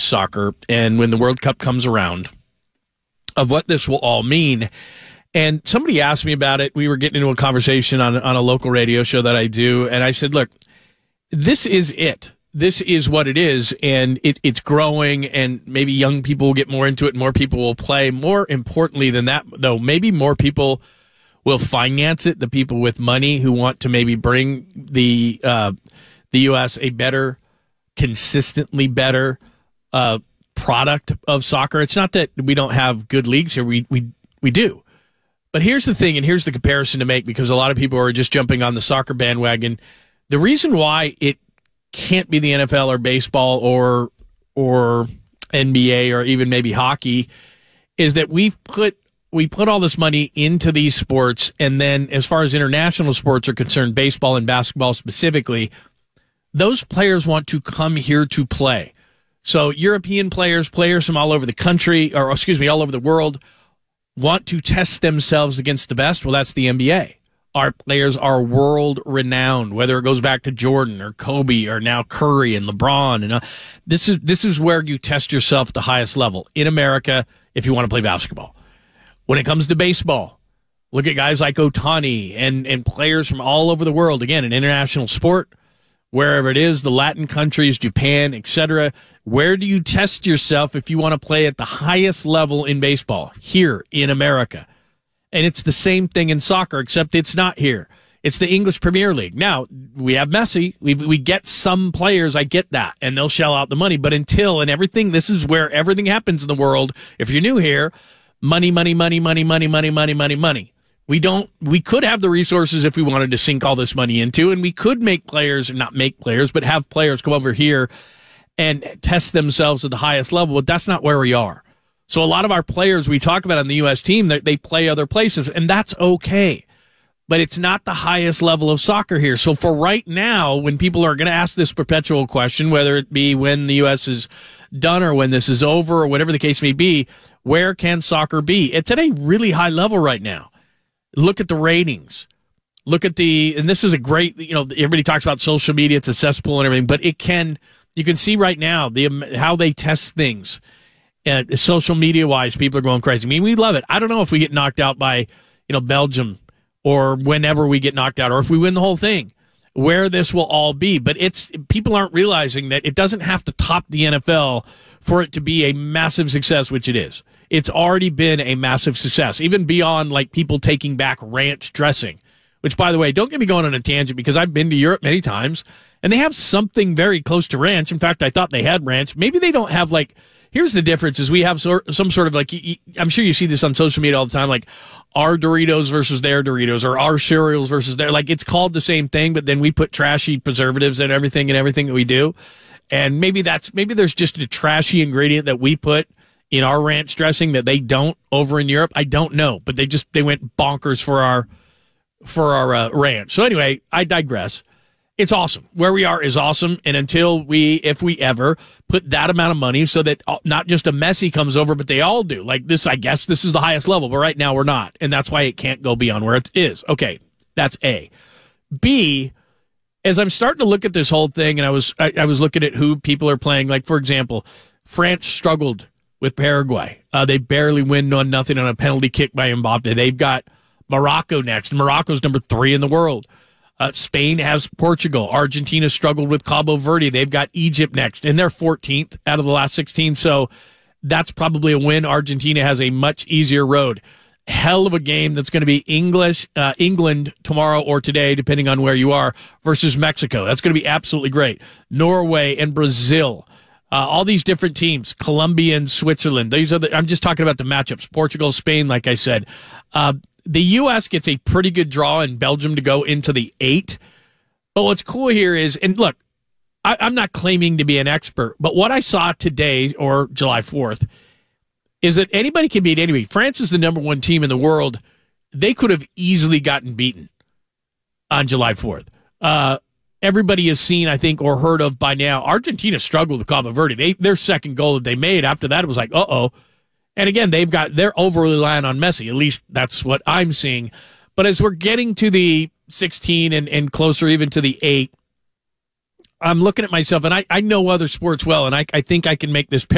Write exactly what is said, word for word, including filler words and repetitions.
soccer and when the World Cup comes around of what this will all mean. And somebody asked me about it. We were getting into a conversation on, on a local radio show that I do. And I said, look, this is it. This is what it is. And it, it's growing, and maybe young people will get more into it. More people will play. More importantly than that, though, maybe more people will finance it. The people with money who want to maybe bring the, uh, the U S a better, consistently better, uh, product of soccer. It's not that we don't have good leagues here. We, we, we do. But here's the thing, and here's the comparison to make, because a lot of people are just jumping on the soccer bandwagon. The reason why it can't be the N F L or baseball or or N B A or even maybe hockey is that we've put we put all this money into these sports, and then as far as international sports are concerned, baseball and basketball specifically, those players want to come here to play. So European players, players from all over the country, or excuse me, all over the world, want to test themselves against the best. Well, that's the N B A. Our players are world renowned, whether it goes back to Jordan or Kobe or now Curry and LeBron. And uh, this is this is where you test yourself at the highest level in America if you want to play basketball. When it comes to baseball, look at guys like Ohtani and and players from all over the world. Again, an international sport, wherever it is, the Latin countries, Japan, et cetera. Where do you test yourself if you want to play at the highest level in baseball? Here in America. And it's the same thing in soccer, except it's not here. It's the English Premier League. Now, we have Messi. We we get some players, I get that, and they'll shell out the money. But until, and everything, this is where everything happens in the world. If you're new here, money, money, money, money, money, money, money, money, money. We don't, we could have the resources if we wanted to sink all this money into, and we could make players, not make players, but have players come over here and test themselves at the highest level. But that's not where we are. So a lot of our players we talk about on the U S team, they, they play other places, and that's okay. But it's not the highest level of soccer here. So for right now, when people are going to ask this perpetual question, whether it be when the U S is done or when this is over or whatever the case may be, where can soccer be? It's at a really high level right now. Look at the ratings. Look at the, and this is a great, you know, everybody talks about social media, it's a cesspool and everything, but it can, you can see right now the how they test things. Uh, social media wise, people are going crazy. I mean, we love it. I don't know if we get knocked out by, you know, Belgium or whenever we get knocked out or if we win the whole thing, where this will all be. But it's, people aren't realizing that it doesn't have to top the N F L for it to be a massive success, which it is. It's already been a massive success, even beyond like people taking back ranch dressing, which, by the way, don't get me going on a tangent because I've been to Europe many times and they have something very close to ranch. In fact, I thought they had ranch. Maybe they don't have like, here's the difference is we have sort, some sort of like, I'm sure you see this on social media all the time, like our Doritos versus their Doritos or our cereals versus their, like it's called the same thing, but then we put trashy preservatives and everything and everything that we do. And maybe that's, maybe there's just a trashy ingredient that we put in our ranch dressing that they don't over in Europe. I don't know, but they just, they went bonkers for our, for our uh, ranch. So anyway, I digress. It's awesome. Where we are is awesome. And until we, if we ever put that amount of money so that not just a Messi comes over, but they all do. Like this, I guess this is the highest level, but right now we're not. And that's why it can't go beyond where it is. Okay. That's A. B, as I'm starting to look at this whole thing and I was, I, I was looking at who people are playing. Like, for example, France struggled with Paraguay. Uh, they barely win on nothing on a penalty kick by Mbappe. They've got Morocco next. Morocco's number three in the world. Uh, Spain has Portugal. Argentina struggled with Cabo Verde. They've got Egypt next, and they're fourteenth out of the last sixteen. So that's probably a win. Argentina has a much easier road. Hell of a game that's going to be English, uh, England tomorrow or today, depending on where you are, versus Mexico. That's going to be absolutely great. Norway and Brazil. Uh, all these different teams, Colombia and Switzerland. These are the, I'm just talking about the matchups. Portugal, Spain, like I said. Uh, The U S gets a pretty good draw in Belgium to go into the eight. But what's cool here is, and look, I, I'm not claiming to be an expert, but what I saw today, or July fourth, is that anybody can beat anybody. France is the number one team in the world. They could have easily gotten beaten on July fourth. Uh, everybody has seen, I think, or heard of by now, Argentina struggled with Cabo Verde. They, their second goal that they made, after that, it was like, uh-oh. And again, they've got, they're overly reliant on Messi. At least that's what I'm seeing. But as we're getting to the sixteen and, and closer even to the eight, I'm looking at myself, and I, I know other sports well, and I, I think I can make this parallel.